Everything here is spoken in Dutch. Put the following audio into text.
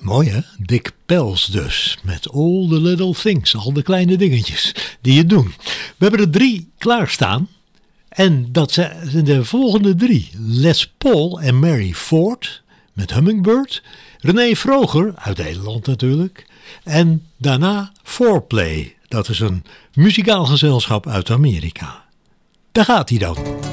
Mooi hè? Dick Pels dus. Met all the little things. Al de kleine dingetjes die het doen. We hebben er 3 klaarstaan. En dat zijn de volgende 3. Les Paul en Mary Ford met Hummingbird. René Vroger, uit Nederland natuurlijk. En daarna Foreplay. Dat is een muzikaal gezelschap uit Amerika. Daar gaat hij dan.